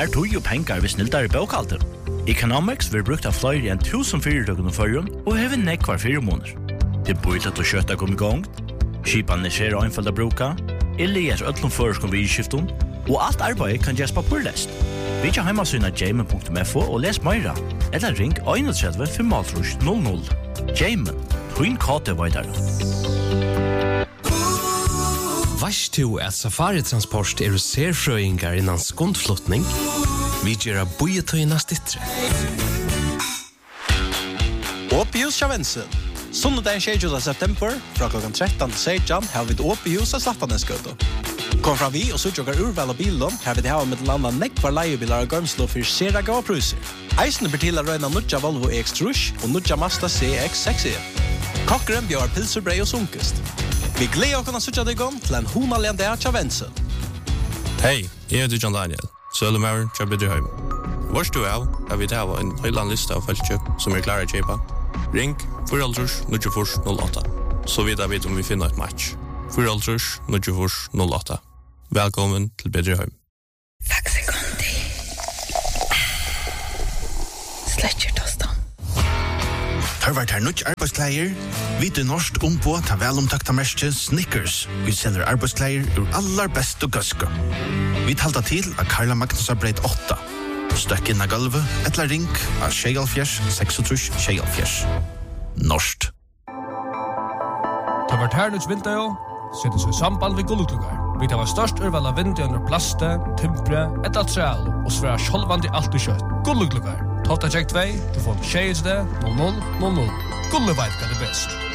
Spær tog og pengar ved snildare bókaldur. Economics vil brukt av flere enn 1000 fyrirtøkken og førjun og hever nekvar 4 måneder. Det bøyt at å kjøtta kom i gang, skipan ser einfald å bruka, elias öllum føreskom vi i skiftun, og alt arbeid kan gjøres papurlest. Vi kja heimasyna jamen.fo og les meira, eller ring 31 500. Jamen, twin kate veidar. Vast du at Safari-transport serfrøyngar innan skundflutning? Vi gjør bøyetøyna stittre. Åpihus Kjavensen. Sundagen 20. september, fra klokken 13 til 16, har vi et åpihus av Slattaneskøto. Kom fra vi og suttjokkar urval av bilom, her vil det ha med landa nekvar leiebilar og gømslo for seraga og pruser. Eisen blir til å røyna nudja Volvo X-Trush og nudja Mazda CX-6E. Kokkeren bjør pilserbrei og sunkest. Vi gleder oss å suttja deg om til en honalende av Kjavensen. Hei, jeg heter John Daniel, Søllemauren, Kjabidrøym. Vars du er, har vi til en høyland liste av feltkjøp som klare å kjøpe. Ring 4-0-08, så vidt jeg vet om vi finner et match. 4-0-08. Velkommen til Bedreheim. Faxikondi. Sletcher tostan. Tørvart her nødt arbeidskleier. Vi til norsk på ta velomtakta merke Snickers. Vi selger arbeidskleier ur allar beste gøske. Vi talta til av Karla Magnusar breit 8. Støkk inn av gulvet, etla ring av 26-36. Norskt. Tørvart her nødt vinter jo. Sette seg i samband ved gullutlugar. Vi tar størst urval av vinter under plaste, timpre, etla træl og sværa sjolvandi alt i kjøtt. Gullutlugar. Totta check 2, du får 6 0000. Gullu veit hva det best.